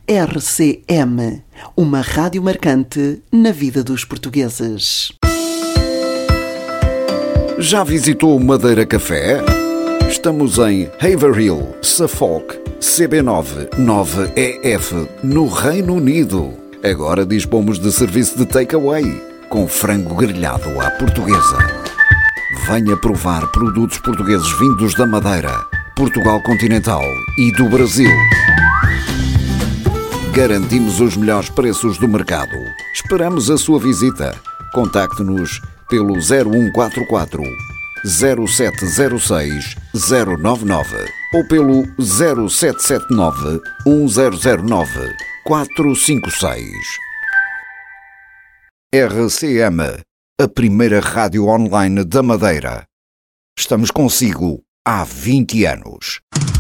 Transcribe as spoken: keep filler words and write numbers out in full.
R C M, uma rádio marcante na vida dos portugueses. Já visitou Madeira Café? Estamos em Haverhill, Suffolk, C B nove nove E F, no Reino Unido. Agora dispomos de serviço de takeaway, com frango grelhado à portuguesa. Venha provar produtos portugueses vindos da Madeira, Portugal continental e do Brasil. Garantimos os melhores preços do mercado. Esperamos a sua visita. Contacte-nos pelo zero um quatro quatro, zero sete zero seis, zero nove nove ou pelo zero sete sete nove, um zero zero nove, quatro cinco seis. R C M, a primeira rádio online da Madeira. Estamos consigo há vinte anos.